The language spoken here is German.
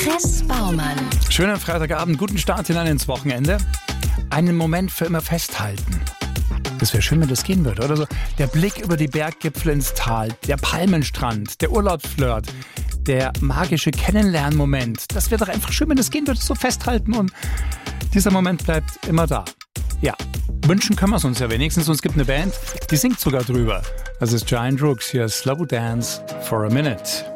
Chris Baumann. Schönen Freitagabend, guten Start hinein ins Wochenende. Einen Moment für immer festhalten. Das wäre schön, wenn das gehen würde, oder so. Der Blick über die Berggipfel ins Tal, der Palmenstrand, der Urlaubsflirt, der magische Kennenlernmoment. Das wäre doch einfach schön, wenn das gehen würde, so festhalten und dieser Moment bleibt immer da. Ja, wünschen können wir es uns ja wenigstens. Und es gibt eine Band, die singt sogar drüber. Das ist Giant Rooks, hier Slow Dance for a Minute.